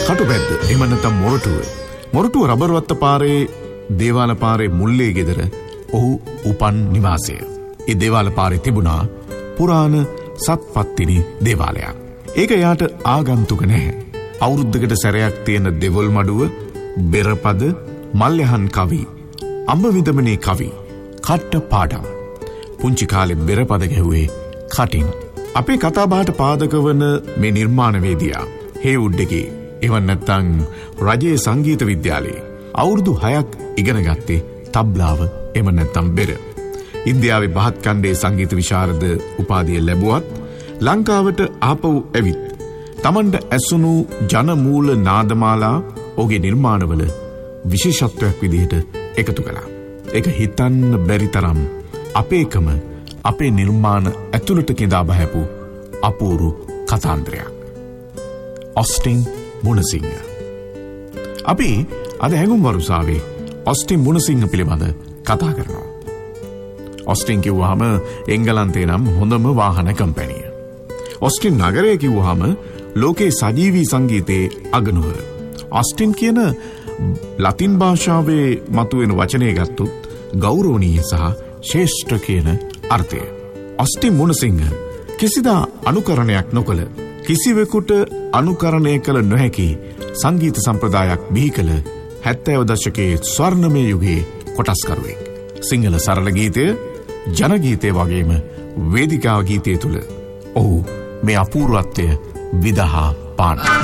කටුබැද්ද එහෙම නැත්නම් මොරටුව රබර්වත්ත පාරේ දේවාල පාරේ මුල්ලේ ගෙදර ඔහු උපන් නිවාසය. ඒ දේවාල පාරේ තිබුණා පුරාණ සත්පත්තිනි දේවාලයක්. ඒක යාට ආගන්තුක නැහැ. අවුරුද්දකට සැරයක් තියෙන දෙවොල් මඩුව, බෙරපද, මල්යහන් කවි, අඹවිදමනේ කවි, කට්ට පාඩම්. පුංචි කාලේ බෙරපද ගැහුවේ කටින්. අපේ කතාබහට පාදක වන මේ නිර්මාණවේදියා හේවුඩ් එකේ එවන් නැත්තං රජයේ සංගීත විද්‍යාලයේ අවුරුදු 6ක් ඉගෙන ගත්තේ තබ්ලාව එම නැත්තම් බෙර. ඉන්දියාවේ බහත් කණ්ඩේ සංගීත විශාරද උපාධිය ලැබුවත් ලංකාවට ආපහු ඇවිත් තමන්ට ඇසුණු ජනමූල නාදමාලා ඔහුගේ නිර්මාණවල විශේෂත්වයක් විදිහට එකතු කළා. ඒක හිතන්න බැරි තරම් අපේකම අපේ නිර්මාණ ඇතුළට කිඳා බහැපු අපූරු කතාන්දරයක්. ඔස්ටින් මුණසිංහ. අපි අද හැඟුම් වරුසාවේ ඔස්ටින් මුණසිංහ පිළිබඳ කතා කරනවා. ඔස්ටින් කිව්වහම එංගලන්තේ නම් හොඳම වාහන කම්පැනිය. ඔස්ටින් නගරය කිව්වහම ලෝකේ සජීවී සංගීතයේ අගනුවර. ඔස්ටින් කියන ලතින් භාෂාවේ මතුවෙන වචනය ගත්තොත් ගෞරවනීය සහ ශ්‍රේෂ්ඨ කියන අර්ථය. ඔස්ටින් මුණසිංහ කිසිදා අනුකරණයක් නොකළ, කිසිවෙකුට අනුකරණය කළ නොහැකි සංගීත සම්ප්‍රදායක් බිහි කළ 70 දශකයේ ස්වර්ණමය යුගයේ කොටස්කරුවෙක්. සිංහල සරල ගීතය, ජනගීතය වගේම වේදිකා ගීතය තුළ ඔහු මේ අපූර්වත්වය විදහා පානවා.